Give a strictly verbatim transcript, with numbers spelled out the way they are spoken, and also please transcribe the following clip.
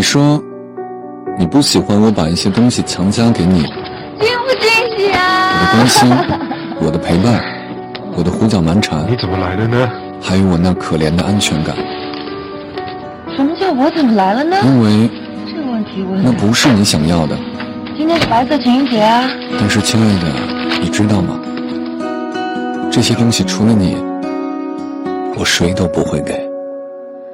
你说你不喜欢我把一些东西强加给你， 惊不惊喜啊？ 我的关心，我的陪伴，我的胡搅蛮缠， 你怎么来了呢？ 还有我那可怜的安全感。 什么叫我怎么来了呢？ 因为这个问题问那不是你想要的。 今天是白色情人节啊。 但是亲爱的，你知道吗？这些东西除了你，我谁都不会给。